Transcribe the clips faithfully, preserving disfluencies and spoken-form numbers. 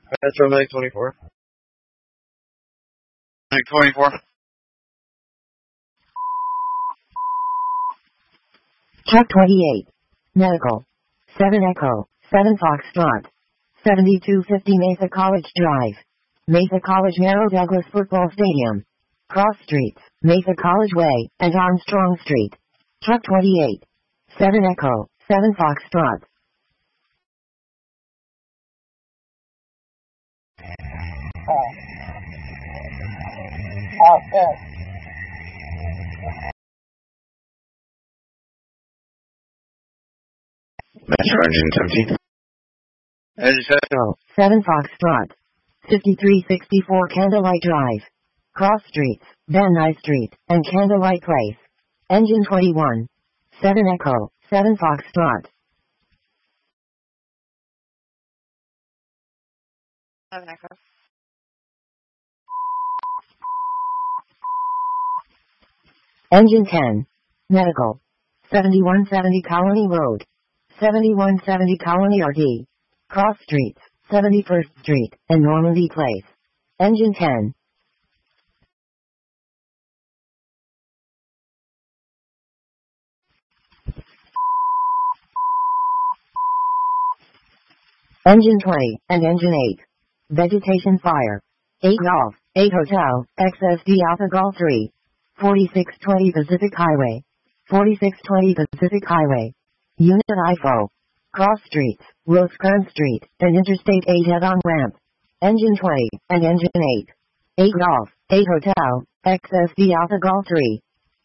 Metro Medic twenty-four. Medic twenty-four. Truck twenty-eight. Medical. seven Echo. seven Foxtrot. seventy-two fifty Mesa College Drive. Mesa College Merrill Douglas Football Stadium. Cross Streets, Mesa College Way, and Armstrong Street. Truck twenty-eight. seven Echo. seven Foxtrot. Metro Engine seventeen. Engine seven. seven Foxtrot. fifty-three sixty-four Candlelight Drive. Cross Streets, Van Nuys Street, and Candlelight Place. Engine twenty-one. seven Echo. seven Foxtrot. seven Echo. Engine ten. Medical. seventy-one seventy Colony Road. seventy-one seventy Colony R D. Cross Streets, seventy-first Street, and Normandy Place. Engine ten. Engine twenty, and Engine eight. Vegetation Fire. eight Golf, eight Hotel, X S D Alpha Golf three. forty-six twenty Pacific Highway. forty-six twenty Pacific Highway. Unit I F O. Cross Streets, Rosecrans Street, and Interstate eight head-on ramp. Engine twenty, and Engine eight. eight Golf, eight Hotel, X S D Alpha Golf three.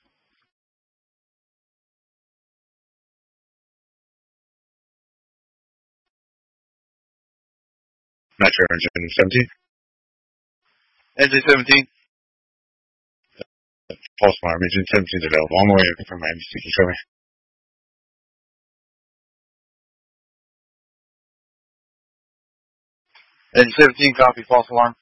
Metro Engine seventeen. Engine seventeen. False alarm. Engine seventeen is available on the way from N B C. Can you show me? Engine seventeen, copy, false alarm.